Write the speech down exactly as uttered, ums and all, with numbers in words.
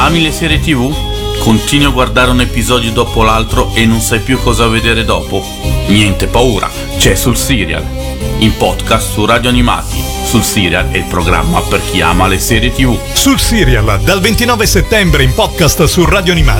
Ami le serie tivù? Continui a guardare un episodio dopo l'altro e non sai più cosa vedere dopo? Niente paura, c'è Sul Serial, in podcast su Radio Animati. Sul Serial è il programma per chi ama le serie tivù. Sul Serial, dal ventinove settembre in podcast su Radio Animati.